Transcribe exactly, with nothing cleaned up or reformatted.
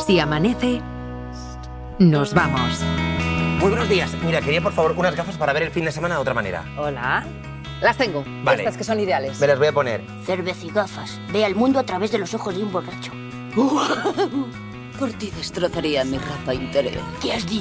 Si amanece, nos vamos. Muy buenos días. Mira, quería por favor unas gafas para ver el fin de semana de otra manera. Hola. Las tengo. Vale. Estas que son ideales. Me las voy a poner. Cervecigafas. Ve al mundo a través de los ojos de un borracho. Por ti destrozaría mi ropa interior. ¿Qué has dicho?